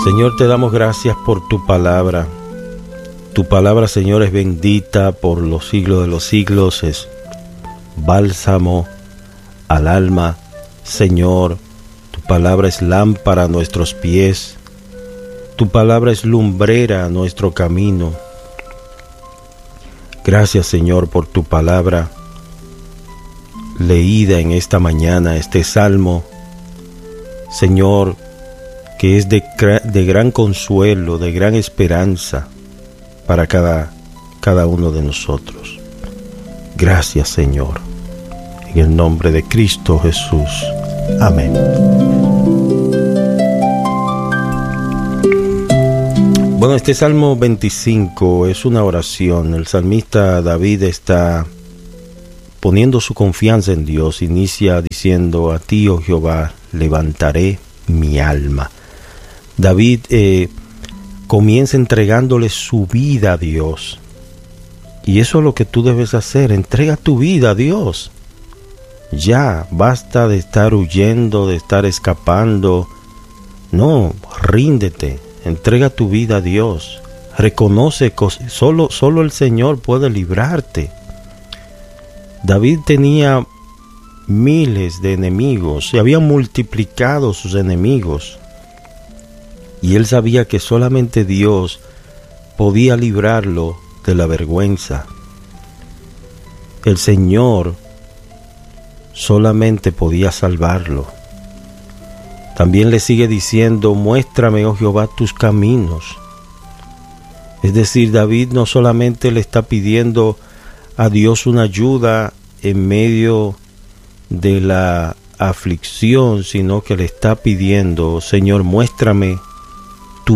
Señor, te damos gracias por tu palabra. Tu palabra, Señor, es bendita por los siglos de los siglos, es bálsamo al alma. Señor, tu palabra es lámpara a nuestros pies, tu palabra es lumbrera a nuestro camino. Gracias, Señor, por tu palabra leída en esta mañana, este salmo, Señor, que es de gran consuelo, de gran esperanza para cada uno de nosotros. Gracias, Señor. En el nombre de Cristo Jesús. Amén. Bueno, este Salmo 25 es una oración. El salmista David está poniendo su confianza en Dios. Inicia diciendo: a ti, oh Jehová, levantaré mi alma. David comienza entregándole su vida a Dios. Y eso es lo que tú debes hacer. Entrega tu vida a Dios. Ya, basta de estar huyendo, de estar escapando. No, ríndete. Entrega tu vida a Dios. Reconoce que solo el Señor puede librarte. David tenía miles de enemigos. Se habían multiplicado sus enemigos. Y él sabía que solamente Dios podía librarlo de la vergüenza. El Señor solamente podía salvarlo. También le sigue diciendo: muéstrame, oh Jehová, tus caminos. Es decir, David no solamente le está pidiendo a Dios una ayuda en medio de la aflicción, sino que le está pidiendo: Señor, muéstrame